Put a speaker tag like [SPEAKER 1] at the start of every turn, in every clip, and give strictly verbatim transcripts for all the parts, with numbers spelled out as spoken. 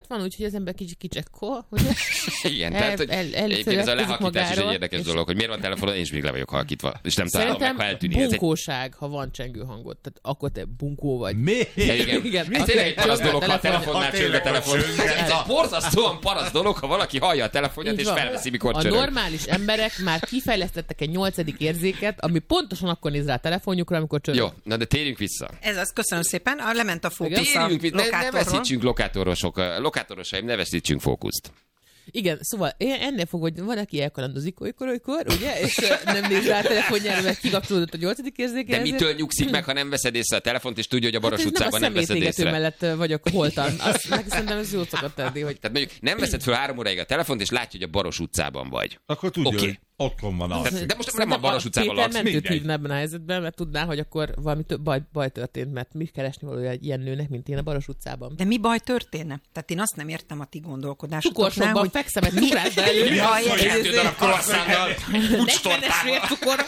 [SPEAKER 1] van, úgyhogy az ember kicsit kicsekkol, ugye?
[SPEAKER 2] Igen, el, tehát, hogy el, el, egyébként ez a lehakítás is egy érdekes dolog, hogy miért van telefonon, én is még le vagyok halkítva, és nem találom meg, ha eltűnik.
[SPEAKER 1] Szerintem bunkóság, ha van csengő hangod, tehát akkor te bunkó vagy.
[SPEAKER 3] Mi?
[SPEAKER 2] Igen, igen. Ez tényleg egy parasz dolog, ha a telefonnál csöng a telefon. Ez a borzasztóan parasz dolog, ha valaki hallja a telefonját, és felveszi, mikor csörög.
[SPEAKER 1] A normális emberek már kifejlesztettek egy nyolcadik érzéket, ami pontosan akkor néz rá a telefonjukra, amikor csörög.
[SPEAKER 2] Jó, na de térjünk vissza.
[SPEAKER 4] Ez az, köszönöm szépen, a lement a fókusz a
[SPEAKER 2] lokátorról. Ne, ne veszítsünk lokátorosok, lokátorosaim, ne veszítsünk fókuszt.
[SPEAKER 1] Igen, szóval ennél fog, hogy van, aki elkalandozik olykor, olykor, ugye, és nem néz rá a telefonjára, mert kikapcsolódott a nyolcadik érzéke.
[SPEAKER 2] De mitől nyugszik meg, ha nem veszed észre a telefont, és tudja, hogy a Baros hát utcában nem, nem veszed észre?
[SPEAKER 1] mellett vagyok holtan. Azt neki szerintem ez jól szokott tenni, hogy...
[SPEAKER 2] Tehát mondjuk nem veszed föl három óráig a telefont, és látja, hogy a Baros utcában vagy.
[SPEAKER 3] Akkor tudja, okay. hogy otthon van az.
[SPEAKER 2] De most nem a Baros utcában laksz.
[SPEAKER 1] Péter mentőt hívna ebben a helyzetben, mert tudná, hogy akkor valami több baj, baj történt, mert mi keresni valója egy ilyen nőnek, mint én a Baros utcában.
[SPEAKER 4] De mi baj történne? Tehát én azt nem értem a ti gondolkodásotoknál,
[SPEAKER 1] Cukorsokban hogy... fekszem egy cukrászda elő.
[SPEAKER 2] Mi az, hogy kettő darab croissantal,
[SPEAKER 1] pucstortával.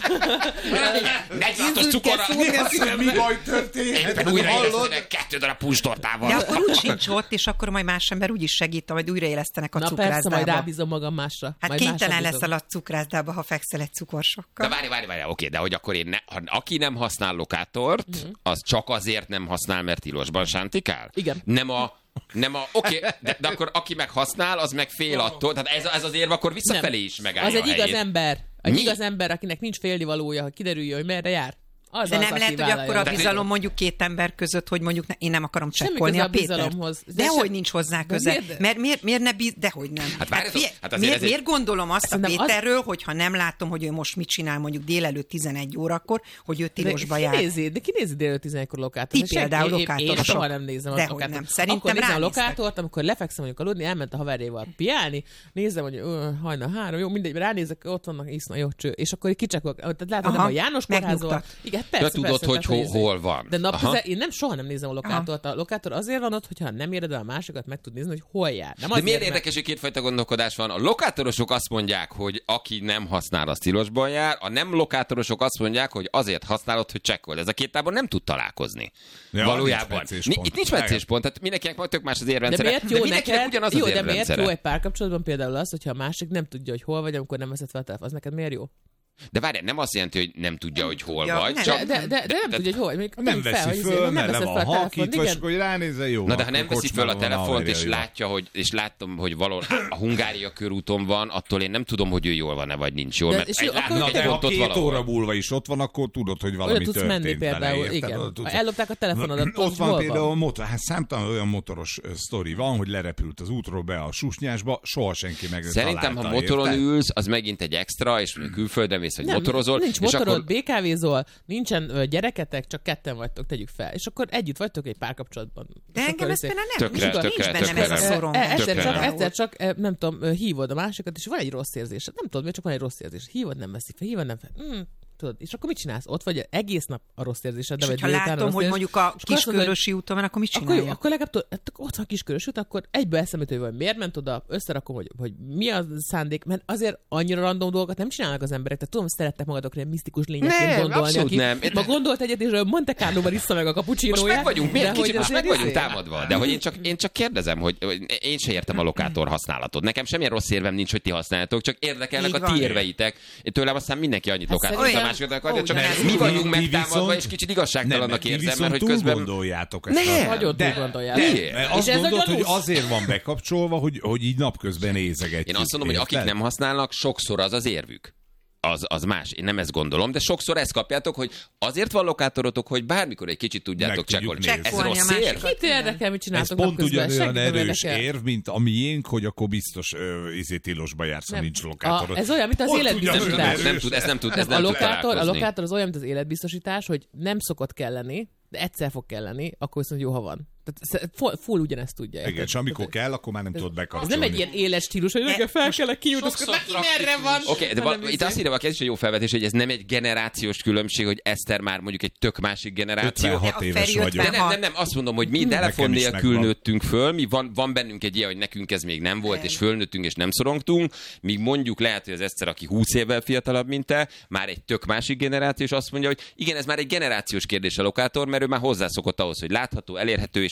[SPEAKER 2] negyvenöt cukorral.
[SPEAKER 3] Mi az, hogy mi baj történt?
[SPEAKER 2] Éppen újraélesztenek kettő darab pucstortával.
[SPEAKER 4] De akkor úgy sincs ott, és akkor majd más ember úgy is segít, majd újraélesztenek a cukrászdába.
[SPEAKER 1] Na persze, majd rábízom magam másra.
[SPEAKER 4] Hát kénytelen leszel a cukrászdába, ha fekszel egy cukorsokkal.
[SPEAKER 2] De várj, várj, várj, oké, de hogy akkor én ne, ha, aki nem használ lokátort, mm. az csak azért nem használ, mert tilosban sántikál?
[SPEAKER 1] Igen.
[SPEAKER 2] Nem a Nem a, oké, okay, de, de akkor aki meg használ, az meg fél attól. Tehát ez, ez az érv akkor visszafelé is megállja
[SPEAKER 1] az egy
[SPEAKER 2] a
[SPEAKER 1] igaz
[SPEAKER 2] helyét.
[SPEAKER 1] ember. Egy igaz ember, akinek nincs félnivalója, hogy kiderüljön, hogy merre jár. Az
[SPEAKER 4] de
[SPEAKER 1] az,
[SPEAKER 4] nem lehet, hogy akkor a bizalom mondjuk két ember között, hogy mondjuk ne, én nem akarom csekkolni a Pétert. Dehogy nincs hozzá köze. Miért, mert miért, miért ne bíz, dehogy nem.
[SPEAKER 2] Hát, hát,
[SPEAKER 4] fie,
[SPEAKER 2] hát
[SPEAKER 4] miért,
[SPEAKER 2] egy...
[SPEAKER 4] miért gondolom azt a Péterről,
[SPEAKER 1] az...
[SPEAKER 4] hogyha nem látom, hogy ő most mit csinál mondjuk délelőtt tizenegy órakor, hogy ő tilosba jár.
[SPEAKER 1] Nézi, de ki nézi délelőtt tizenegykor lokátort?
[SPEAKER 4] Ti például lokátort.
[SPEAKER 1] Én soha nem nézem a lokátort.
[SPEAKER 4] Szerintem
[SPEAKER 1] nézem a lokátort, amikor lefekszem mondjuk aludni, elment a haverjával piálni, nézem, hogy hajna három, jó, mindegy, ránézek, ott vannak iszna, jó cső, és akkor kicsekol. Tehát látod, nem a János kórházban. Igen, persze,
[SPEAKER 2] hogy hol van.
[SPEAKER 1] De napközel én nem soha nem nézem a lokátort. A lokátor azért van ott, hogyha nem éred el a másikat, meg tud nézni, hogy hol jár. Nem
[SPEAKER 2] de miért érdekes, hogy kétfajta gondolkodás van? A lokátorosok azt mondják, hogy aki nem használ, az tilosban jár, a nem lokátorosok azt mondják, hogy azért használod, hogy csekkold. Ez a két tábor nem tud találkozni. Ja, valójában. Nincs itt nincs meccéspont, tehát mindenkinek majd tök más az érrendszere.
[SPEAKER 1] De miért jó
[SPEAKER 2] de
[SPEAKER 1] neked?
[SPEAKER 2] ugyanaz
[SPEAKER 1] jó,
[SPEAKER 2] az
[SPEAKER 1] de miért
[SPEAKER 2] érrendszere.
[SPEAKER 1] Jó egy párkapcsolatban például az, hogyha a másik nem tudja, hogy hol vagy, amikor nem veszed fel a telefon. Az neked miért jó?
[SPEAKER 2] De várj, nem azt jelenti, hogy nem tudja, hogy hol
[SPEAKER 4] ja,
[SPEAKER 2] vagy.
[SPEAKER 4] Nem,
[SPEAKER 2] csak...
[SPEAKER 1] De, de, de, de nem de, tudja, hogy hol. Még
[SPEAKER 3] nem veszi fel, föl, mert le van halkítva, és akkor ránézze, jó.
[SPEAKER 2] Na de ha nem veszi föl a telefont, és látja, hogy, és látom, hogy valahol a Hungária körúton van, attól én nem tudom, hogy ő jól van-e, vagy nincs jól. Mert egy,
[SPEAKER 3] na, de ha két óra múlva is ott van, akkor tudod, hogy valami történt.
[SPEAKER 1] Oda tudsz menni például, igen. Ellopták a telefonodat,
[SPEAKER 3] ott van például motor, hát számtalan olyan motoros sztori van, hogy lerepült az útról be a Susnyásba, soha senki meg
[SPEAKER 2] szerintem, ha motoron ülsz, az megint egy extra, és külföldre mész, hogy motorozol.
[SPEAKER 1] Nincs motorod, akkor... bé ká vézol, nincsen gyereketek, csak ketten vagytok, tegyük fel. És akkor együtt vagytok egy párkapcsolatban.
[SPEAKER 4] De engem ez például nem,
[SPEAKER 2] tökre,
[SPEAKER 4] nincs,
[SPEAKER 2] tökre,
[SPEAKER 4] nincs bennem ez a szorom.
[SPEAKER 1] Egyszer csak, egyszer csak, nem tudom, hívod a másikat, és van egy rossz érzés. Nem tudod, miért csak van egy rossz érzés. Hívod, nem veszik fel, hívod, nem fel. Mm. Tudod, és akkor mit csinálsz? Ott vagy egész nap a rossz érzésed.
[SPEAKER 4] És ha látom, hogy mondjuk a Kiskörösi úton van, akkor mit csinálja?
[SPEAKER 1] Akkor, akkor legalább tudod, ott van Kiskörösi út, akkor egyből eszembe jut, hogy miért ment oda, összerakom, hogy, hogy mi a szándék, mert azért annyira random dolgokat nem csinálnak az emberek. Tehát tudom, szerettek magadokra ilyen misztikus lényekként gondolni, aki
[SPEAKER 2] nem.
[SPEAKER 1] Ma gondolt egyet, és Monte Carlo-ban issza meg a cappuccinóját.
[SPEAKER 2] Most meg vagyunk, miért kicsit most meg vagyunk támadva. De hogy én csak, én csak kérdezem, hogy én se értem a lokátor használatot. Nekem semmilyen rossz érvem nincs, hogy ti használjátok, csak érdekelnek a ti érveitek. Tőlem aztán mindenki annyit lokátor, a másiknak, csak mi vagyunk megtámadva, és kicsit igazságtalannak érzem, mert hogy közben...
[SPEAKER 3] gondoljátok ezt.
[SPEAKER 1] Nem, nagyon túl gondoljátok.
[SPEAKER 3] Azt gondolod, hogy azért van bekapcsolva, hogy, hogy így napközben nézegetjük.
[SPEAKER 2] Én azt mondom, hogy akik nem használnak, sokszor az az érvük. Az, az más. Én nem ezt gondolom, de sokszor ezt kapjátok, hogy azért van lokátorotok, hogy bármikor egy kicsit tudjátok csekkolni. Ez rossz érv?
[SPEAKER 1] Kit érdekel, mit csináltok
[SPEAKER 3] napközben? Ez pont ugyanolyan erős érv, mint a miénk, hogy akkor biztos izé tilosba jársz, ha nincs lokátorod.
[SPEAKER 1] Ez olyan, mint az életbiztosítás.
[SPEAKER 2] Nem tud, ez nem tud, ez
[SPEAKER 1] nem tud találkozni. A lokátor az olyan, mint az életbiztosítás, hogy nem szokott kelleni, de egyszer fog kelleni, akkor viszont jó, ha van. Tehát full ugyanezt tudja.
[SPEAKER 3] Igen, és amikor kell, akkor már nem tudod bekapcsolni.
[SPEAKER 1] Ez nem egy ilyen éles stílus, hogy reggel fel kell kiútni, akkor merre van.
[SPEAKER 2] Oké, de itt azt írja valaki, ez is egy jó felvetés, hogy ez nem egy generációs különbség, hogy Eszter már mondjuk egy tök másik generáció.
[SPEAKER 3] ötvenhat éves vagyok.
[SPEAKER 2] De nem, nem, nem, azt mondom, hogy mi telefon nélkül nőttünk föl, mi van, van bennünk egy ilyen, hogy nekünk ez még nem volt, és fölnőttünk, és nem szorongtunk, míg mondjuk lehet, hogy az Eszter, aki húsz évvel fiatalabb, mint te, már egy tök másik generáció, és azt mondja, hogy igen, ez már egy generációs kérdés a lokátor, mert ő már hozzászokott ahhoz, hogy látható, elérhető, és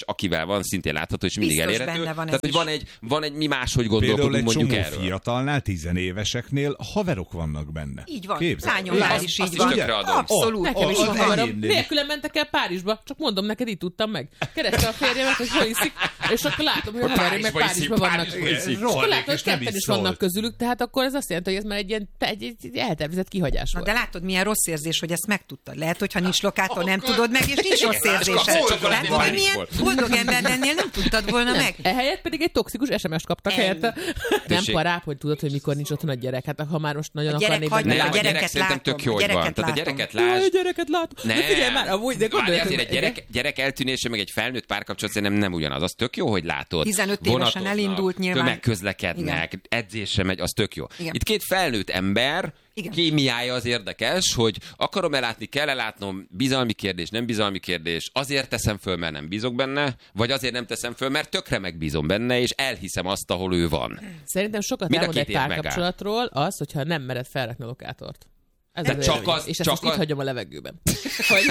[SPEAKER 2] és akivel van, szintén látható, és mindig
[SPEAKER 4] biztos
[SPEAKER 2] elérhető.
[SPEAKER 4] Van
[SPEAKER 2] Tehát, hogy van egy, van egy mi máshogy gondolkodunk mondjuk erről.
[SPEAKER 3] Fiatalnál, tizenéveseknél haverok vannak benne.
[SPEAKER 4] Így van. Lányomnál is így van.
[SPEAKER 1] Abszolút. Nekem is van haverom. Nélkülem mentek el Párizsba, csak mondom neked, így tudtam meg. Kereste a férjemet, hogy hol iszik, és akkor látom, hogy a haverjaim meg Párizsba vannak. És akkor látom, hogy ketten is vannak közülük, tehát akkor ez azt jelenti, hogy ez már egy ilyen egy, egy eltervezett kihagyás volt.
[SPEAKER 4] De látod, milyen rossz érzés, hogy ezt megtudtad. Lehet, hogyha nincs lokátor, nem tudod meg, és nincs rossz érzésed. Látod, hogy milyen boldog ember lennél, nem tudtad volna meg.
[SPEAKER 1] Ehelyett pedig egy toxikus es em es kaptak helyette. Nem parább, hogy tudod, hogy mikor nincs otthon a gyerek. Hát ha már most nagyon akarnék
[SPEAKER 2] meg a gyerek szerintem tök jó, hogy van. Tehát a gyereket lásd.
[SPEAKER 1] A gyereket látom.
[SPEAKER 2] Ne,
[SPEAKER 1] figyelj már, amúgy, de gondolj,
[SPEAKER 2] azért egy gyerek, gyerek eltűnése, meg egy felnőtt párkapcsolat szerintem nem ugyanaz. Az tök jó, hogy látod.
[SPEAKER 4] tizenöt évesen elindult nyilván.
[SPEAKER 2] Tömegközlekednek, edzésre megy, az tök jó. Igen. Itt két felnőtt ember, igen. Kémiája az érdekes, hogy akarom-e látni, kell-e látnom, bizalmi kérdés, nem bizalmi kérdés, azért teszem föl, mert nem bízok benne, vagy azért nem teszem föl, mert tökre megbízom benne, és elhiszem azt, ahol ő van.
[SPEAKER 1] Szerintem sokat elmond egy párkapcsolatról az, hogyha nem mered felrakni a lokátort. Ez az
[SPEAKER 2] csak az,
[SPEAKER 1] és ezt
[SPEAKER 2] csak
[SPEAKER 1] most
[SPEAKER 2] az...
[SPEAKER 1] itt hagyom a levegőben.
[SPEAKER 2] Hogy...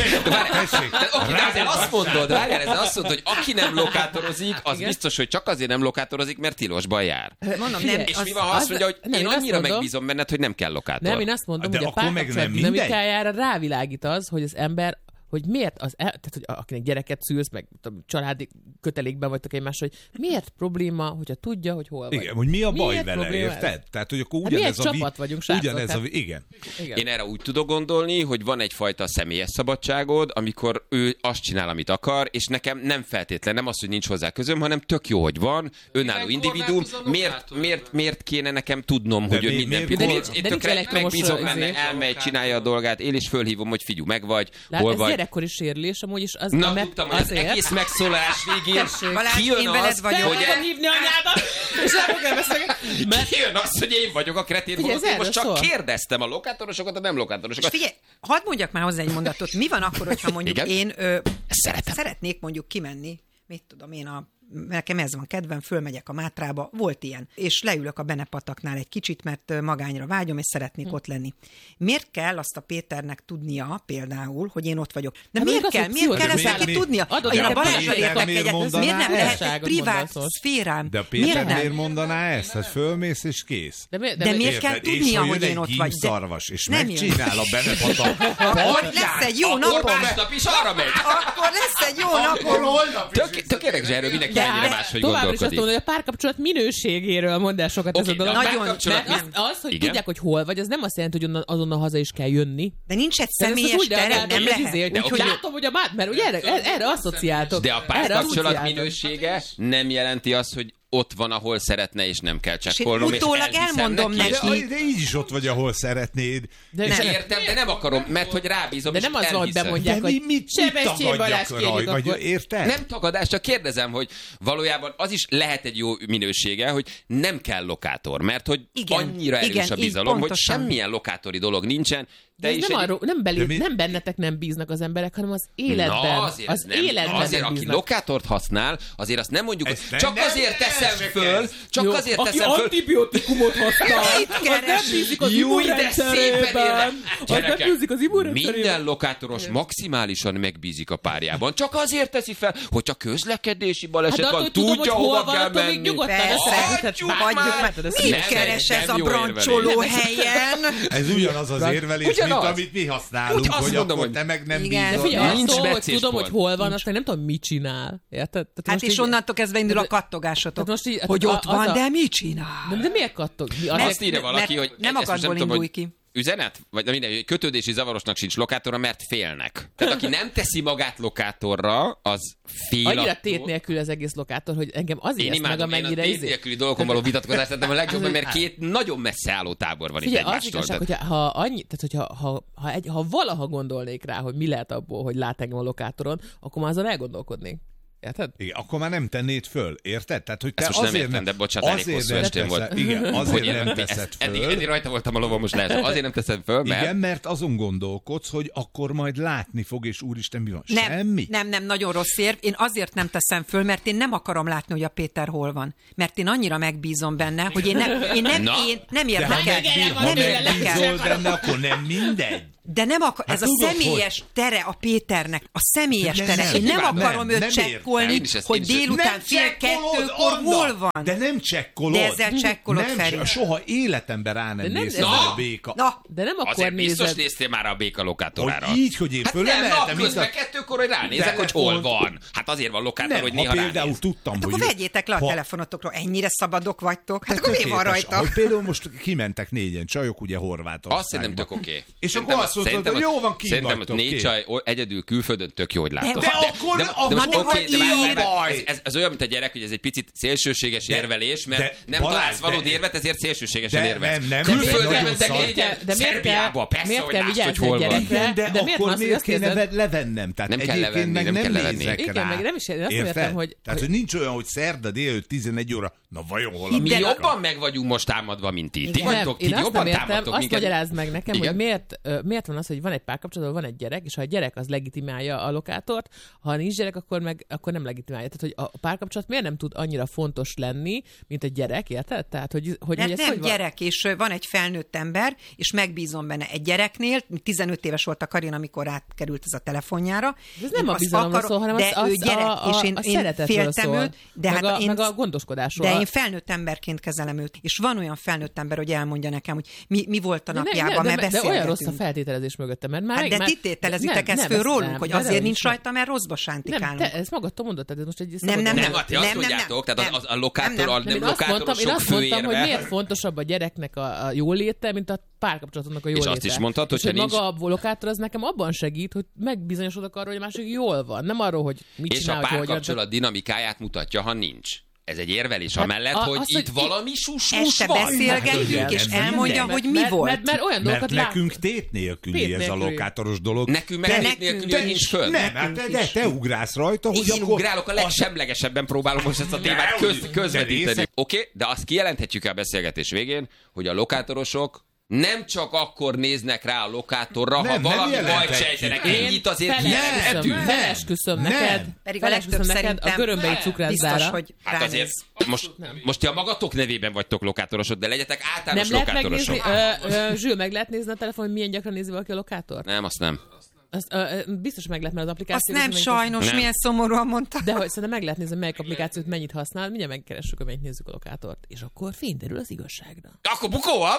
[SPEAKER 2] Oké, de ezzel azt mondod, várjál, ezzel azt mondod, hogy aki nem lokátorozik, az igen? biztos, hogy csak azért nem lokátorozik, mert tilosban jár.
[SPEAKER 4] Mondom, nem,
[SPEAKER 2] és
[SPEAKER 4] az,
[SPEAKER 2] mi van, ha azt mondja, hogy
[SPEAKER 1] nem,
[SPEAKER 2] én, én annyira
[SPEAKER 1] mondom,
[SPEAKER 2] megbízom benned, hogy nem kell lokátor.
[SPEAKER 1] Nem, én azt mondom,
[SPEAKER 3] de
[SPEAKER 1] hogy a párkapcsolat dinamikájára rávilágít az, hogy az ember hogy miért az, el, tehát hogy akinek gyereket szülsz, meg családi kötelékben vagytok egymással, hogy miért probléma, hogyha tudja, hogy hol vagy.
[SPEAKER 3] Igen, hogy mi a baj
[SPEAKER 1] miért
[SPEAKER 3] vele, érted? Tehát, hogy akkor ugyanez
[SPEAKER 1] hát
[SPEAKER 3] a...
[SPEAKER 1] csapat vagyunk, srácok,
[SPEAKER 3] ugyanez
[SPEAKER 1] tehát...
[SPEAKER 3] a... Igen.
[SPEAKER 1] Igen.
[SPEAKER 2] Én erre úgy tudok gondolni, hogy van egyfajta személyes szabadságod, amikor ő azt csinál, amit akar, és nekem nem feltétlen, nem az, hogy nincs hozzá közöm, hanem tök jó, hogy van, önálló individuum. Miért, miért, miért kéne nekem tudnom, de hogy ő minden pillanat. Én tökre megbízom benne, elmegy, csinálja a dolgát, én is fölhívom, hogy figyelj, meg vagy, hol vagy.
[SPEAKER 1] Gyerekkori sérülés, amúgy is az...
[SPEAKER 2] Na, tudtam, hogy az egész megszólalás végén kijön az, hogy...
[SPEAKER 1] El... hívni anyádat, és nem fogom beszélni.
[SPEAKER 2] Kijön az, hogy én vagyok a kretén, holott én most csak szól. Kérdeztem a lokátorosokat, a nem lokátorosokat.
[SPEAKER 4] És figyelj, hadd mondjak már hozzá egy mondatot. Mi van akkor, hogyha mondjuk igen? én ö, szeretnék mondjuk kimenni, mit tudom én a... nekem ez van kedvem, fölmegyek a Mátrába, volt ilyen, és leülök a Benepataknál egy kicsit, mert magányra vágyom, és szeretnék hm. ott lenni. Miért kell azt a Péternek tudnia például, hogy én ott vagyok? De hát miért kell? Miért kell ezt neki tudnia? Én a Balázsral értek egyet, miért nem lehet egy privát szférám?
[SPEAKER 3] De a Péter miért mondaná ezt? Hát fölmész és kész.
[SPEAKER 4] De, mi, de, de miért kell tudnia, hogy én ott vagy?
[SPEAKER 3] Szarvas, és megcsinál a Benepatak.
[SPEAKER 4] Lesz egy jó napom. Akkor lesz egy jó napom.
[SPEAKER 2] Tök érdekes erről mindenki ennyire máshogy
[SPEAKER 1] továbbra is azt mondom, hogy a párkapcsolat minőségéről mond el sokat okay, ez a dolog.
[SPEAKER 4] Nagyon,
[SPEAKER 1] mert az, az, hogy igen? tudják, hogy hol vagy, az nem azt jelenti, hogy onnan, azonnal haza is kell jönni.
[SPEAKER 4] De nincs egy személyes terem, nem lehet.
[SPEAKER 1] Úgyhogy látom, hogy a mát, mert ugye erre, erre asszociáltok.
[SPEAKER 2] De a párkapcsolat minősége nem jelenti azt, hogy ott van, ahol szeretne, és nem kell csekkolnom, és
[SPEAKER 4] utólag elmondom neki.
[SPEAKER 3] neki. De így is ott vagy, ahol szeretnéd.
[SPEAKER 2] De és nem. Értem, de nem akarom, mert hogy rábízom,
[SPEAKER 1] de
[SPEAKER 2] és
[SPEAKER 1] nem az van, hogy bemondják,
[SPEAKER 3] hogy mit, mit tagadjak rajta, vagy érted?
[SPEAKER 2] Nem tagadás, csak kérdezem, hogy valójában az is lehet egy jó minősége, hogy nem kell lokátor, mert hogy igen, annyira erős igen, a bizalom, hogy semmilyen lokátori dolog nincsen.
[SPEAKER 1] De ez nem, egy... arról, nem, belül, mi... nem bennetek nem bíznak az emberek, hanem az életben.
[SPEAKER 2] Na, azért
[SPEAKER 1] az
[SPEAKER 2] nem,
[SPEAKER 1] életben
[SPEAKER 2] azért,
[SPEAKER 1] nem
[SPEAKER 2] aki lokátort használ, azért azt nem mondjuk, hogy csak nem azért teszem föl, csak
[SPEAKER 1] jó,
[SPEAKER 2] azért
[SPEAKER 1] aki
[SPEAKER 2] teszem föl.
[SPEAKER 1] Aki antibiotikumot használ, az nem bízik az immunrendszerében.
[SPEAKER 2] Minden lokátoros maximálisan megbízik a párjában. Csak azért teszi fel, hogyha közlekedési baleset hát van, tudja, hova kell menni.
[SPEAKER 4] Mit keres ez a brancsoló helyen?
[SPEAKER 3] Ez ugyanaz az érvelés, mint amit mi használunk, hogy akkor te meg nem bízol.
[SPEAKER 1] Nincs becés. Tudom, hogy hol van, aztán nem tudom, mit csinál.
[SPEAKER 4] Hát és onnantól kezdve indul a kattogásotok, hogy ott van, de mit csinál?
[SPEAKER 1] De miért kattog?
[SPEAKER 2] Azt írja valaki, hogy
[SPEAKER 4] nem akadból indulj ki.
[SPEAKER 2] Üzenet? Vagy na minden, kötődési zavarosnak sincs lokátora, mert félnek. Tehát aki nem teszi magát lokátorra, az fél.
[SPEAKER 1] Annyira tét nélkül az egész lokátor, hogy engem azért
[SPEAKER 2] meg amennyire
[SPEAKER 1] izé.
[SPEAKER 2] Én a tét nélküli dolgokon való vitatkozás szerintem a legjobb, mert két nagyon messze álló tábor van itt
[SPEAKER 1] egymástól.
[SPEAKER 2] Az
[SPEAKER 1] igazság, hogyha, ha, annyi, tehát, hogyha, ha, ha, egy, ha valaha gondolnék rá, hogy mi lehet abból, hogy lát engem a lokátoron, akkor már azon elgondolkodnék. Érted?
[SPEAKER 3] Igen, akkor már nem tennéd föl, érted? Tehát, hogy te
[SPEAKER 2] ezt most
[SPEAKER 3] azért
[SPEAKER 2] nem értem, de bocsánat, elég hosszú estén volt.
[SPEAKER 3] Igen, azért nem teszed föl.
[SPEAKER 2] Eddig, eddig rajta voltam a lovam, most lehet. Azért nem teszed föl, mert...
[SPEAKER 3] Igen, mert azon gondolkodsz, hogy akkor majd látni fog, és úristen, mi van?
[SPEAKER 4] Nem,
[SPEAKER 3] semmi?
[SPEAKER 4] Nem, nem, nagyon rossz érv. Én azért nem teszem föl, mert én nem akarom látni, hogy a Péter hol van. Mert én annyira megbízom benne, hogy én nem, én nem, én nem érdekel.
[SPEAKER 3] Ha megbízol benne, akkor nem mindegy.
[SPEAKER 4] De nem akar, hát ez tudod, a személyes hogy... tere a Péternek, a személyes de tere. Nem, Én nem, nem akarom nem, őt csekkolni, hogy délután fél kettőkor hol van.
[SPEAKER 3] De nem csekkolod.
[SPEAKER 4] De ezzel csekkolod, Feri.
[SPEAKER 3] Nem, soha életemben rá nem néztem a béka.
[SPEAKER 1] Na, de nem akkor
[SPEAKER 2] azért
[SPEAKER 1] nézed.
[SPEAKER 2] Biztos néztél már a béka lokátorára.
[SPEAKER 3] Hogy így, hogy én
[SPEAKER 2] hát
[SPEAKER 3] fölemeltem.
[SPEAKER 2] Nem, közben kettőkor, hogy ránézek, hogy hol van. Hát azért van lokátor, hogy néha ránéz.
[SPEAKER 3] Például tudtam,
[SPEAKER 4] hát
[SPEAKER 3] hogy...
[SPEAKER 4] akkor vegyétek le a telefonotokról, ennyire szabadok vagytok. Hát akkor mi van rajta?
[SPEAKER 3] Hogy például most kimentek négyen csajok, ugye Horvátországba.
[SPEAKER 2] Azt szerintem tök oké.
[SPEAKER 3] És akkor azt mondtad, hogy jó van, ki
[SPEAKER 2] Szerintem négy csaj egyedül külföldön tök jó, hogy látok.
[SPEAKER 3] De akkor
[SPEAKER 2] ez olyan, mint a gyerek, hogy ez egy picit szélsőséges érvelés, mert nem találsz valódi érvet, ezért szélsőségesen érvelsz. Külföldön mentek négyen, Szerbiába, persze, hogy lásd, hogy hol van.
[SPEAKER 3] De akkor miért kéne levennem? Tehát egyébként meg nem nézek rá.
[SPEAKER 1] Igen, meg nem is azt nem értem, hogy...
[SPEAKER 3] Tehát, hogy nincs olyan, hogy szerda délőtt tizenegy óra, na vajon hol a...
[SPEAKER 2] Mi jobban meg vagyunk most támadva, mint ti. Ti vagytok, ti jobban támadtok
[SPEAKER 1] minket. Azt magyarázd meg nekem, hogy miért, miért van az, hogy van egy párkapcsolatban, van egy gyerek, és ha a gyerek az legitimálja a lokátort, ha nincs gyerek, akkor meg akkor nem legitimálja. Tehát, hogy a párkapcsolat miért nem tud annyira fontos lenni, mint egy gyerek, érted? Tehát, hogy, hogy
[SPEAKER 4] Mert
[SPEAKER 1] hogy
[SPEAKER 4] nem
[SPEAKER 1] hogy
[SPEAKER 4] gyerek,
[SPEAKER 1] van?
[SPEAKER 4] És van egy felnőtt ember, és megbízom benne egy gyereknél, tizenöt éves volt a Karin, amikor átkerült ez a telefonjára.
[SPEAKER 1] De ez nem a bizalomról szól, hanem
[SPEAKER 4] de
[SPEAKER 1] az,
[SPEAKER 4] ő gyerek,
[SPEAKER 1] a, a,
[SPEAKER 4] és én,
[SPEAKER 1] a
[SPEAKER 4] én féltem őt, de
[SPEAKER 1] meg,
[SPEAKER 4] hát
[SPEAKER 1] a,
[SPEAKER 4] én,
[SPEAKER 1] meg a gondoskodásról.
[SPEAKER 4] De én felnőtt emberként kezelem őt, és van olyan felnőtt ember, hogy elmondja nekem, hogy mi, mi volt a napjában, mert beszélgetünk.
[SPEAKER 1] De olyan rossz a feltételezés mögötte, mert már...
[SPEAKER 4] Hát de
[SPEAKER 1] már,
[SPEAKER 4] ti tételezitek ezt föl rólunk, hogy azért nincs rajta, mert rosszba sántikálunk.
[SPEAKER 1] Nem, te ezt magadtól mondod, tehát ez most egy...
[SPEAKER 4] Nem, nem, nem.
[SPEAKER 2] Ti azt mondjátok, tehát a lokátor, a nem lokátorosok
[SPEAKER 1] Én azt mondtam, hogy miért fontosabb a gyereknek a jóléte, mint a párkapcsolatnak a jóléte.
[SPEAKER 2] És azt is mondtad, hogy
[SPEAKER 1] hogy maga a lokátor az nekem abban segít, hogy megbizonyosodok arról, hogy a másik jól van. Nem arról, hogy mit
[SPEAKER 2] és
[SPEAKER 1] csinál,
[SPEAKER 2] a párkapcsolat dinamikáját mutatja, ha nincs. Ez egy érvelés hát amellett, a, hogy az, itt hogy valami sus-mus van.
[SPEAKER 4] beszélgetünk, és elmondja, hogy mi volt.
[SPEAKER 1] Mert, mert olyan dolgokat
[SPEAKER 3] Mert nekünk tét nélküli ez a lokátoros dolog.
[SPEAKER 2] Nekünk meg tét nélküli nincs föl.
[SPEAKER 3] Nem, de te ugrálsz rajta, hogy
[SPEAKER 2] én ugrálok, a legsemlegesebben próbálom most ezt a témát közvetíteni. Oké, de azt kijelenthetjük a beszélgetés végén, hogy a lokátorosok nem csak akkor néznek rá a lokátorra, nem, ha valami bajt sejtenek. Ennyit azért
[SPEAKER 1] kijelenthetünk. Felesküszöm neked.
[SPEAKER 4] Pedig a legtöbb
[SPEAKER 1] neked a görömbei cukrászdára.
[SPEAKER 4] hogy
[SPEAKER 2] hát azért most, most ti a magatok nevében vagytok lokátorosok, de legyetek általános
[SPEAKER 1] nem
[SPEAKER 2] lokátorosok.
[SPEAKER 1] Nem lehet megnézni, Zsül, meg lehet nézni a telefon, hogy milyen gyakran nézi valaki a lokátort?
[SPEAKER 2] Nem, azt nem.
[SPEAKER 1] Azt, uh, biztos meg lehet, mert az applikáció...
[SPEAKER 4] Azt nem sajnos, nem. Milyen szomorúan mondta.
[SPEAKER 1] De hogy szerintem meg lehet nézni, melyik applikációt mennyit használ, mindjárt megkeressük, hogy mennyit nézzük a lokátort. És akkor fényderül az igazságra.
[SPEAKER 2] Akkor bukó van!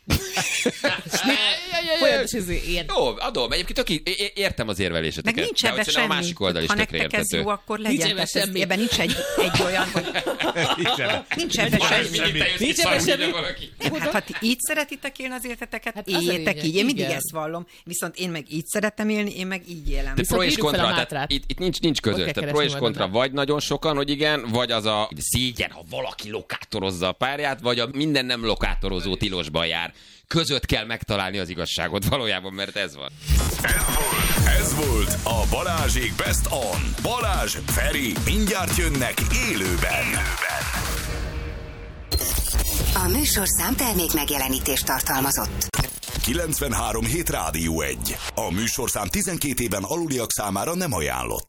[SPEAKER 1] Folyamatos izé, ilyen.
[SPEAKER 2] Jó, adom. Egyébként tök értem az érveléseteket.
[SPEAKER 4] Meg nincs ebben semmi.
[SPEAKER 2] A másik oldal is
[SPEAKER 4] ha
[SPEAKER 2] tökre
[SPEAKER 4] nektek ez
[SPEAKER 2] értető.
[SPEAKER 4] jó, akkor legyen. Nincs semmi. Ebben nincs egy, egy olyan, hogy... nincs ebben semmi.
[SPEAKER 1] Nincs ebben semmi.
[SPEAKER 4] Hát ha ti így szeretitek élni az életeteket, hát éljétek így. Én mindig ezt vallom. Viszont én meg így szeretem élni, én meg így élem.
[SPEAKER 2] De pro és kontra, tehát itt, itt nincs, nincs között. Tehát pro és kontra vagy nagyon sokan, hogy igen, vagy az a szégyen, ha valaki lokátorozza a párját, vagy a minden nem lokátorozó tilosban jár. Között kell megtalálni az igazságot valójában, mert ez van.
[SPEAKER 5] Ez volt, ez volt a Balázsék Best On. Balázs, Feri, mindjárt jönnek élőben. élőben.
[SPEAKER 6] A műsorszám termék megjelenítést tartalmazott.
[SPEAKER 5] kilencvenhárom hét Rádió egy. A műsorszám tizenkét éven aluliak számára nem ajánlott.